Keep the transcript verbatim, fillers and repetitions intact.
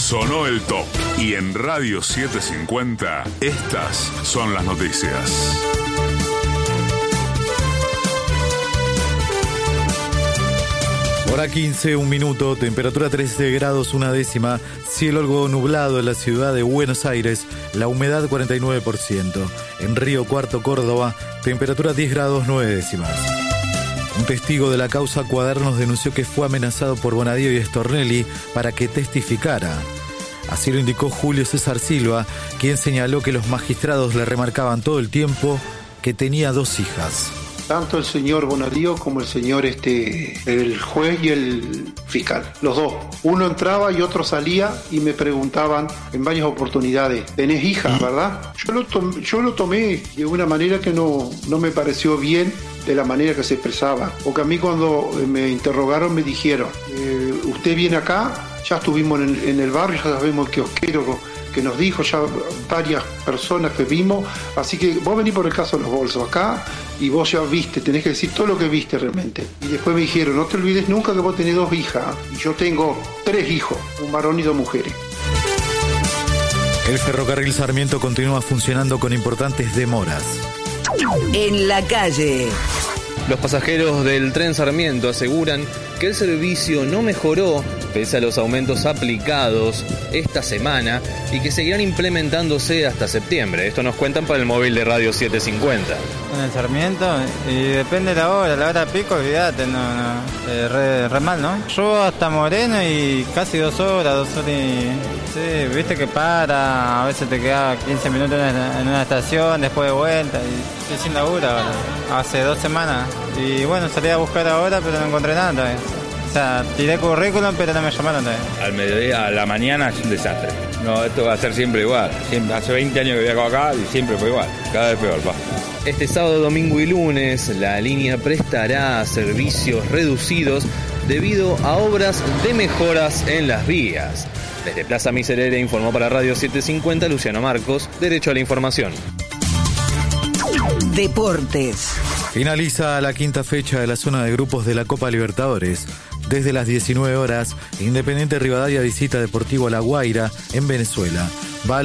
Sonó el top. Y en Radio setecientos cincuenta, estas son las noticias. Hora quince, un minuto, temperatura trece grados, una décima, cielo algo nublado en la ciudad de Buenos Aires, la humedad cuarenta y nueve por ciento. En Río Cuarto, Córdoba, temperatura diez grados, nueve décimas. Un testigo de la causa Cuadernos denunció que fue amenazado por Bonadío y Stornelli para que testificara. Así lo indicó Julio César Silva, quien señaló que los magistrados le remarcaban todo el tiempo que tenía dos hijas. Tanto el señor Bonadío como el señor, este, el juez y el fiscal, los dos. Uno entraba y otro salía y me preguntaban en varias oportunidades, ¿tenés hijas, verdad? Yo lo tomé, yo lo tomé de una manera que no, no me pareció bien de la manera que se expresaba. Porque a mí cuando me interrogaron me dijeron, eh, usted viene acá, ya estuvimos en, en el barrio, ya sabemos el kiosquero que nos dijo, ya varias personas que vimos, así que vos venís por el caso de los bolsos acá y vos ya viste, tenés que decir todo lo que viste realmente. Y después me dijeron, no te olvides nunca que vos tenés dos hijas, y yo tengo tres hijos, un varón y dos mujeres. El ferrocarril Sarmiento continúa funcionando con importantes demoras. En la calle. Los pasajeros del tren Sarmiento aseguran que el servicio no mejoró pese a los aumentos aplicados esta semana y que seguirán implementándose hasta septiembre. Esto nos cuentan para el móvil de Radio setecientos cincuenta. En el Sarmiento, y depende de la hora, la hora pico, olvídate, no, no, eh, re, re mal, ¿no? Yo hasta Moreno y casi dos horas, dos horas y... Sí, viste que para, a veces te queda quince minutos en una, en una estación, después de vuelta, y estoy sin laburo ahora, hace dos semanas. Y bueno, salí a buscar ahora, pero no encontré nada todavía. O sea, tiré currículum, pero no me llamaron todavía. Al mediodía, a la mañana es un desastre. No, esto va a ser siempre igual. Siempre, hace veinte años que viajo acá y siempre fue igual. Cada vez peor, va. Este sábado, domingo y lunes, la línea prestará servicios reducidos debido a obras de mejoras en las vías. Desde Plaza Miserere informó para Radio setecientos cincuenta Luciano Marcos, Derecho a la Información. Deportes. Finaliza la quinta fecha de la zona de grupos de la Copa Libertadores. Desde las diecinueve horas, Independiente Rivadavia visita Deportivo La Guaira en Venezuela. Va